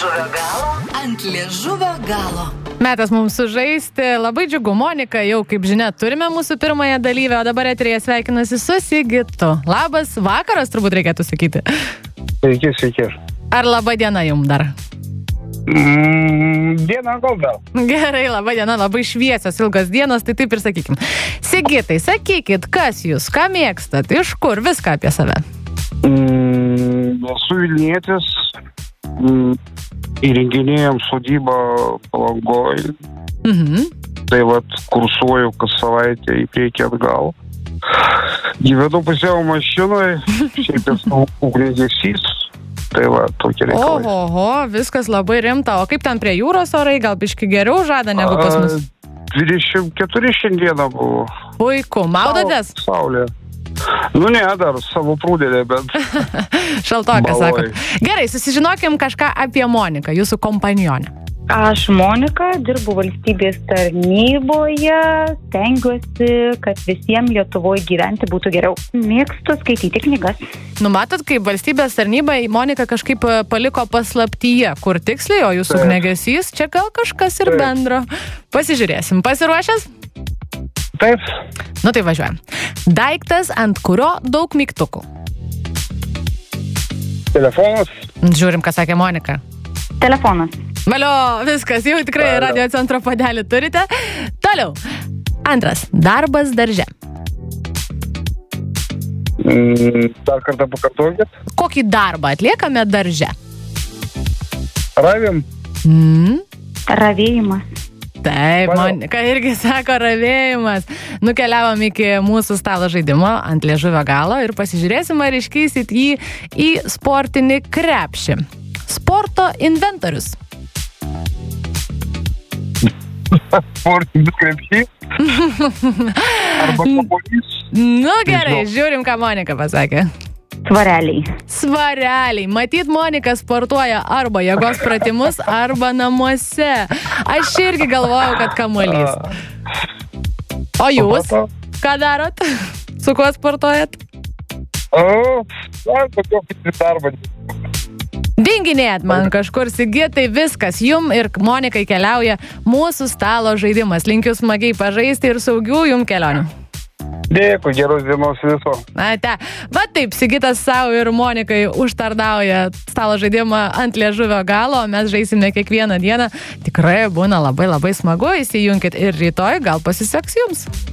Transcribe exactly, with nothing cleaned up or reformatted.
liežuvio galo. Ant liežuvio galo. Metas mums sužaisti. Labai džiugu, Monika, jau kaip žinia, turime mūsų pirmąją dalyvę, o dabar eterėje sveikinasi su Sigitu. Labas vakaras, turbūt reikėtų sakyti. Sveiki, sveiki. Ar laba diena jums dar? Mm, diena gal dar. Gerai, laba diena, labai šviesios ilgos dienos, tai taip ir sakykim. Sigitai, sakykit, kas jūs, ką mėgstat, iš kur, viską apie save. Mm, esu Vilnietis, mm, įrenginėjom sodybą Palangoj. Mhm. Tai vat kursuoju kas savaitę į priekį atgal. Gyvenu pusiau mašinoje, šiaip esu ugniagesys. Tai va, tokie reikalai. Oho, viskas labai rimta. O kaip ten prie jūros orai, gal biški geriau žada negu pas mus? dvidešimt keturi šiandieną buvo. Puiku, maudotės? Saulė. Nu ne, dar savo prūdėlė, bet... Šaltokas, sako. Gerai, susižinokim kažką apie Moniką, jūsų kompanionę. Aš Monika, dirbu valstybės tarnyboje, stengiuosi, kad visiems Lietuvoje gyventi būtų geriau. Mėgstu skaityti knygas. Nu, matot, kaip valstybės tarnyba Monika kažkaip paliko paslaptyje, kur tiksliai, o jūsų ugniagesys, čia gal kažkas ir bendro. Pasižiūrėsim. Pasiruošęs? Taip. Nu tai važiuojam. Daiktas, ant kurio daug mygtukų. Telefonas. Žiūrim, ką sakė Monika. Telefonas. Valio, viskas, jau tikrai Valio. radio centro padelį turite. Toliau. Antras. Darbas darže. Mm, dar kartą pakartokit. Kokį darbą atliekame darže? Ravim. Mm. Ravėjimas. Taip, Valio. Monika irgi sako ravėjimas. Nukeliavom iki mūsų stalo žaidimo ant liežuvio galo ir pasižiūrėsim, ar iškeisit jį į sportinį krepšį. Sporto inventorius. Sportinis krepšys. Arba kamuolys. Nu gerai, žiūrim, ką Monika pasakė. Svareliai. Svareliai. Matyt, Monika sportuoja arba jėgos pratimus, arba namuose. Aš irgi galvojau, kad kamuolys. O jūs? Ką darot? Su kuo sportuojat? O, ar kokį darbą. Dinginėjat man kažkur, Sigitai, viskas. Jum ir Monikai keliauja mūsų stalo žaidimas. Linkiu smagiai pažaisti ir saugių jum kelionių. Dėkui, geros dienos viso. Na, te. Va taip, Sigitas savo ir Monikai užtardauja stalo žaidimą ant liežuvio galo. Mes žaisime kiekvieną dieną. Tikrai būna labai labai smagu. Įsijunkit ir rytoj, gal pasiseks jums.